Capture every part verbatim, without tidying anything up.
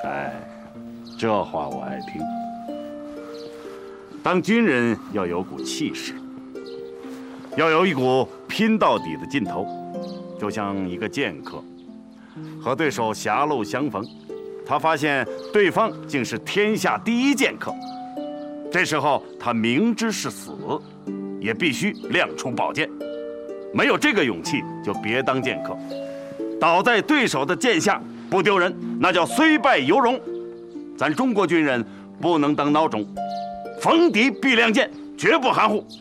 哎，这话我爱听。当军人要有股气势，要有一股拼到底的劲头，就像一个剑客和对手狭路相逢，他发现对方竟是天下第一剑客，这时候他明知是死，也必须亮出宝剑。没有这个勇气，就别当剑客。倒在对手的剑下不丢人，那叫虽败犹荣。咱中国军人不能当孬种，逢敌必亮剑，绝不含糊。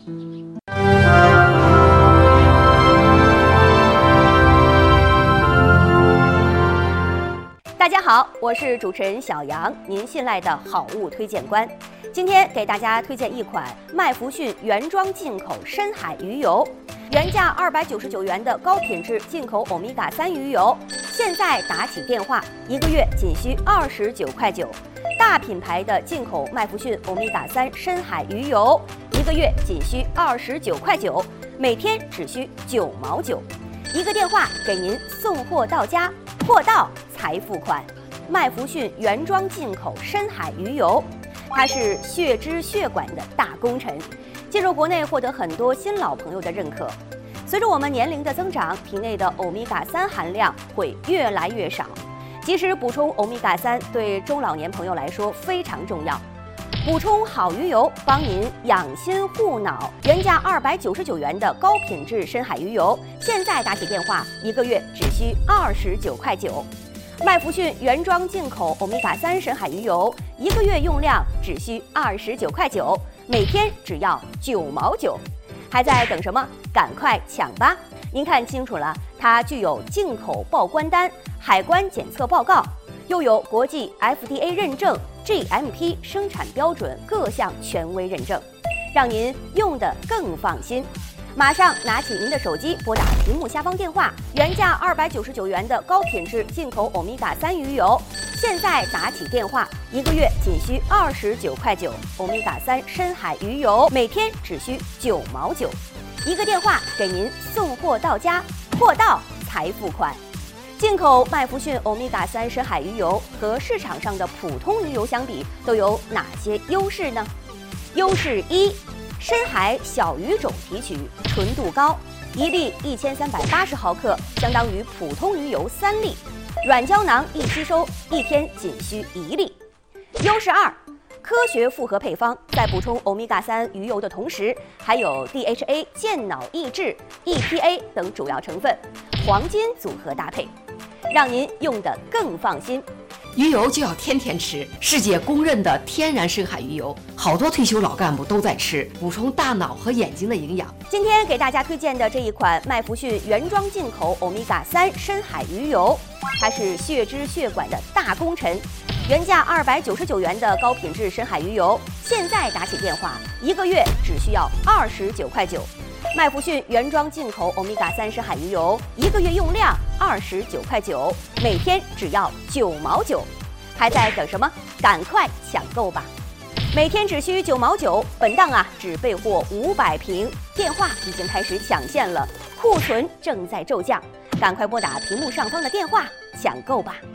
大家好，我是主持人小杨，您信赖的好物推荐官。今天给大家推荐一款麦福逊原装进口深海鱼油，原价二百九十九元的高品质进口欧米伽三鱼油，现在打起电话，一个月仅需二十九块九。大品牌的进口麦福逊欧米伽三深海鱼油，一个月仅需二十九块九，每天只需九毛九。一个电话给您送货到家，货到才付款。麦福逊原装进口深海鱼油，它是血脂血管的大功臣，进入国内获得很多新老朋友的认可。随着我们年龄的增长，体内的欧米伽三含量会越来越少，及时补充欧米伽三对中老年朋友来说非常重要。补充好鱼油，帮您养心护脑。原价二百九十九元的高品质深海鱼油，现在打起电话，一个月只需二十九块九。麦福逊原装进口欧米伽三深海鱼油，一个月用量只需二十九块九，每天只要九毛九。还在等什么？赶快抢吧！您看清楚了，它具有进口报关单、海关检测报告，又有国际 F D A 认证、G M P 生产标准各项权威认证，让您用得更放心。马上拿起您的手机，拨打屏幕下方电话，原价二百九十九元的高品质进口欧米伽三鱼油，现在打起电话，一个月仅需二十九块九。欧米伽三深海鱼油每天只需九毛九，一个电话给您送货到家，货到才付款。进口麦福逊欧米伽三深海鱼油和市场上的普通鱼油相比，都有哪些优势呢？优势一，深海小鱼种提取，纯度高，一粒一千三百八十毫克，相当于普通鱼油三粒，软胶囊易吸收，一天仅需一粒。优势二，科学复合配方，在补充欧米伽三鱼油的同时，还有 D H A 健脑益智、E P A 等主要成分，黄金组合搭配，让您用得更放心。 鱼油就要天天吃，世界公认的天然深海鱼油，好多退休老干部都在吃，补充大脑和眼睛的营养。 今天给大家推荐的这一款麦福逊原装进口欧米伽三深海鱼油，它是血脂血管的大功臣。原价二百九十九元的高品质深海鱼油，现在打起电话，一个月只需要二十九块九。麦福逊原装进口欧米伽三深海鱼油，一个月用量二十九块九，每天只要九毛九。还在等什么？赶快抢购吧！每天只需九毛九，本档啊只备货五百瓶，电话已经开始抢线了，库存正在骤降，赶快拨打屏幕上方的电话抢购吧！